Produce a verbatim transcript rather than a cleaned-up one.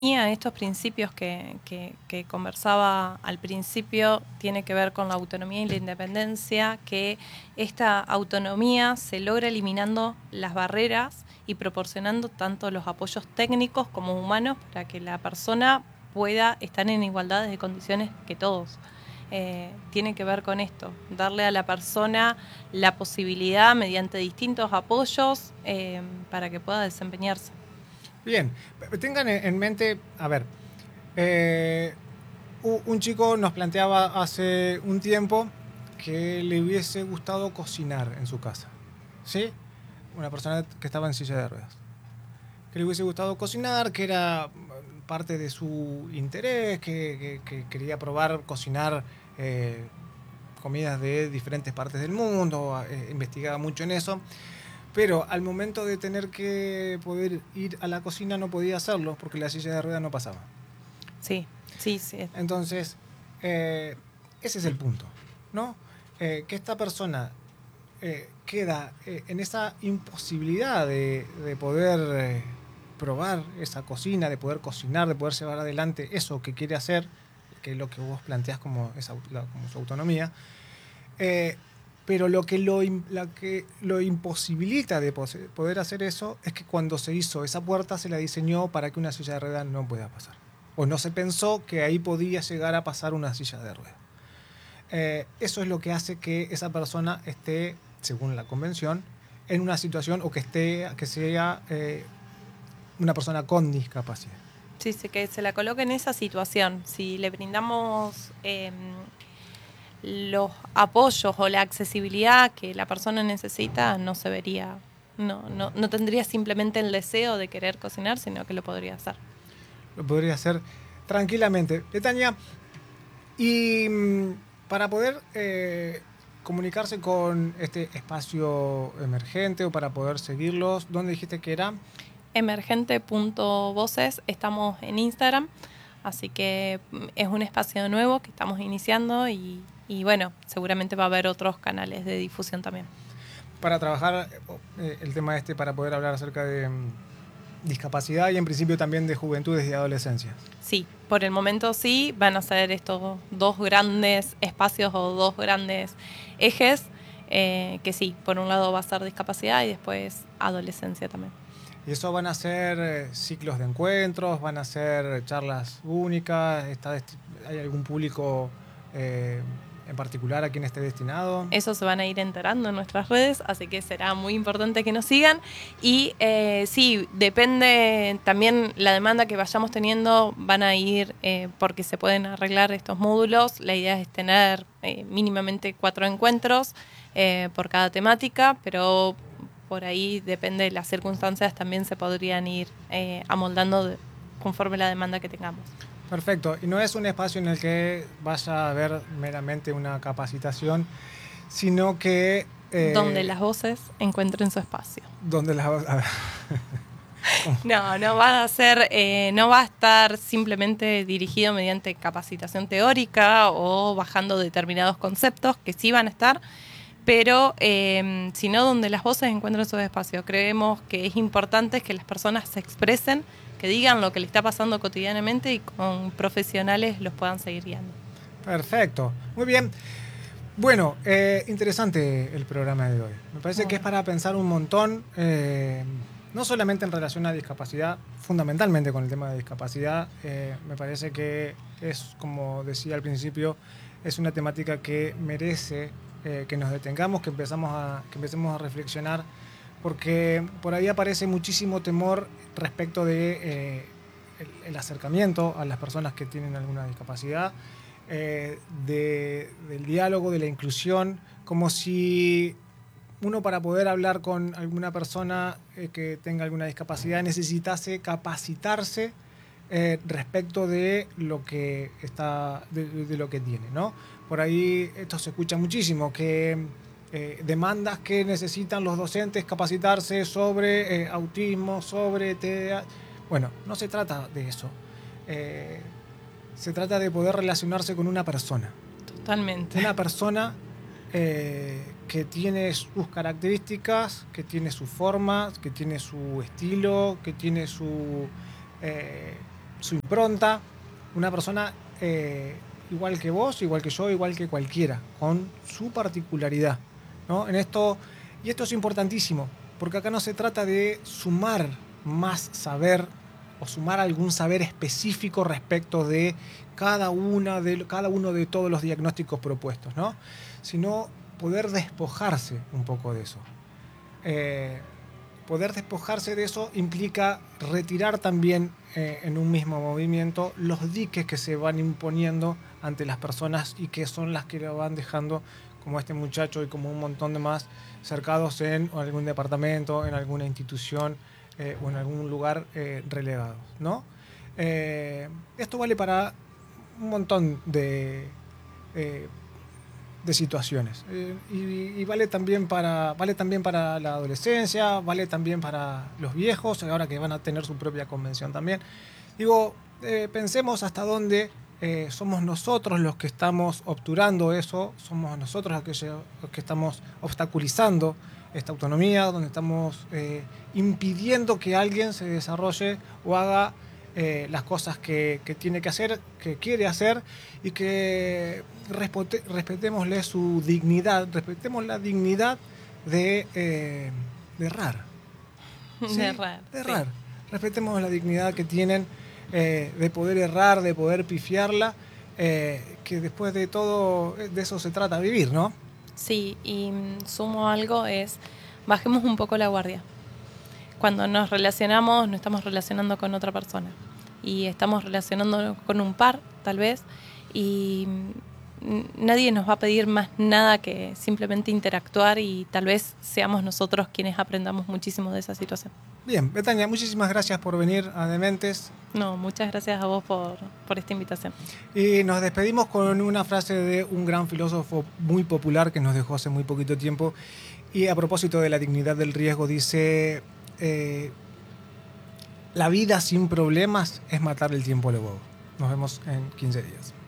Y a estos principios que, que, que conversaba al principio tiene que ver con la autonomía y la independencia, que esta autonomía se logra eliminando las barreras y proporcionando tanto los apoyos técnicos como humanos para que la persona pueda estar en igualdad de condiciones que todos. Eh, tiene que ver con esto, darle a la persona la posibilidad mediante distintos apoyos eh, para que pueda desempeñarse. Bien, tengan en mente, a ver, eh, un chico nos planteaba hace un tiempo que le hubiese gustado cocinar en su casa, ¿sí? Una persona que estaba en silla de ruedas. Que le hubiese gustado cocinar, que era parte de su interés, que, que, que quería probar cocinar eh, comidas de diferentes partes del mundo, eh, investigaba mucho en eso. Pero al momento de tener que poder ir a la cocina no podía hacerlo porque la silla de ruedas no pasaba. Sí, sí, sí. Entonces, eh, ese es el punto, ¿no? Eh, que esta persona eh, queda eh, en esa imposibilidad de, de poder eh, probar esa cocina, de poder cocinar, de poder llevar adelante eso que quiere hacer, que es lo que vos planteás como, esa, como su autonomía. Eh, pero lo que lo, lo que lo imposibilita de poder hacer eso es que cuando se hizo esa puerta se la diseñó para que una silla de ruedas no pueda pasar. O no se pensó que ahí podía llegar a pasar una silla de ruedas. Eh, eso es lo que hace que esa persona esté, según la convención, en una situación o que esté, que sea eh, una persona con discapacidad. Sí, sí, que se la coloque en esa situación. Si le brindamos eh, los apoyos o la accesibilidad que la persona necesita, no se vería, no, no, no tendría simplemente el deseo de querer cocinar, sino que lo podría hacer. Lo podría hacer tranquilamente. Betania, y para poder eh, comunicarse con este espacio emergente o para poder seguirlos, ¿dónde dijiste que era? emergente punto voces, estamos en Instagram, así que es un espacio nuevo que estamos iniciando y, y bueno, seguramente va a haber otros canales de difusión también. Para trabajar eh, el tema este, para poder hablar acerca de um, discapacidad y en principio también de juventudes y adolescencia. Sí, por el momento sí, van a ser estos dos grandes espacios o dos grandes ejes, eh, que sí, por un lado va a ser discapacidad y después adolescencia también. Y eso van a ser eh, ciclos de encuentros, van a ser charlas únicas, está ¿hay algún público eh, en particular a quien esté destinado? Eso se van a ir enterando en nuestras redes, así que será muy importante que nos sigan. Y eh, sí, depende también la demanda que vayamos teniendo, van a ir eh, porque se pueden arreglar estos módulos. La idea es tener eh, mínimamente cuatro encuentros eh, por cada temática, pero por ahí depende de las circunstancias, también se podrían ir eh, amoldando de, conforme la demanda que tengamos. Perfecto, y no es un espacio en el que vaya a haber meramente una capacitación, sino que... Eh, donde las voces encuentren su espacio. Donde las voces... No, no va a ser, eh, no va a estar simplemente dirigido mediante capacitación teórica o bajando determinados conceptos, que sí van a estar, pero eh, sino donde las voces encuentren su espacio. Creemos que es importante que las personas se expresen, que digan lo que les está pasando cotidianamente y con profesionales los puedan seguir guiando. Perfecto, muy bien. Bueno, eh, interesante el programa de hoy. Me parece bueno. que es para pensar un montón, eh, no solamente en relación a discapacidad, fundamentalmente con el tema de discapacidad. Eh, me parece que es, como decía al principio, es una temática que merece eh, que nos detengamos, que, empezamos a, que empecemos a reflexionar, porque por ahí aparece muchísimo temor respecto de eh, el, el acercamiento a las personas que tienen alguna discapacidad. Eh, de, del diálogo, de la inclusión, como si uno para poder hablar con alguna persona eh, que tenga alguna discapacidad necesitase capacitarse eh, respecto de lo que está, de, de lo que tiene, ¿no? Por ahí esto se escucha muchísimo, que eh, demandas que necesitan los docentes capacitarse sobre eh, autismo, sobre T D A H. Bueno, no se trata de eso. Eh, Se trata de poder relacionarse con una persona. Totalmente. Una persona eh, que tiene sus características, que tiene su forma, que tiene su estilo, que tiene su, eh, su impronta, una persona eh, igual que vos, igual que yo, igual que cualquiera, con su particularidad, ¿no? En esto, y esto es importantísimo, porque acá no se trata de sumar más saber o sumar algún saber específico respecto de cada, una de cada uno de todos los diagnósticos propuestos, ¿no? Sino poder despojarse un poco de eso. Eh, poder despojarse de eso implica retirar también eh, en un mismo movimiento los diques que se van imponiendo ante las personas y que son las que lo van dejando, como este muchacho y como un montón de más, cercados en algún departamento, en alguna institución eh, o en algún lugar eh, relegado, ¿no? Eh, esto vale para un montón de, eh, de situaciones eh, y, y vale también para vale también para la adolescencia, vale también para los viejos, ahora que van a tener su propia convención también. Digo, eh, pensemos hasta dónde eh, somos nosotros los que estamos obturando eso, somos nosotros los que, los que estamos obstaculizando esta autonomía, donde estamos eh, impidiendo que alguien se desarrolle o haga eh, las cosas que, que tiene que hacer, que quiere hacer, y que respete, respetémosle su dignidad, respetemos la dignidad de, eh, de errar. ¿Sí? De errar. De errar. Sí. Respetemos la dignidad que tienen eh, de poder errar, de poder pifiarla, eh, que después de todo, de eso se trata vivir, ¿no? Sí, y sumo algo es, bajemos un poco la guardia. Cuando nos relacionamos, nos estamos relacionando con otra persona. Y estamos relacionándonos con un par, tal vez, y nadie nos va a pedir más nada que simplemente interactuar, y tal vez seamos nosotros quienes aprendamos muchísimo de esa situación. Bien, Betania, muchísimas gracias por venir a Dementes. No, muchas gracias a vos por, por esta invitación. Y nos despedimos con una frase de un gran filósofo muy popular que nos dejó hace muy poquito tiempo. Y a propósito de la dignidad del riesgo, dice: eh, la vida sin problemas es matar el tiempo a lo bobo. Nos vemos en quince días.